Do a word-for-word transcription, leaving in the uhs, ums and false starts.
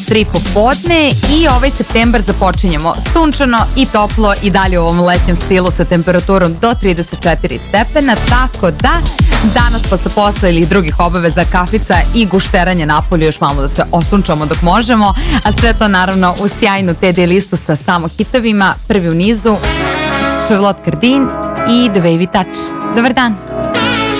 tri popodne i ovaj septembar započinjemo sunčano i toplo i dalje u ovom letnjem stilu sa temperaturom do trideset četiri stepena, tako da danas posle posla ili drugih obaveza kafica i gušteranje napolju, još malo da se osunčamo dok možemo, a sve to naravno u sjajnu te de listu sa samo hitovima. Prvi u nizu Charlotte Cardin i The Wavy Touch. Dobar dan!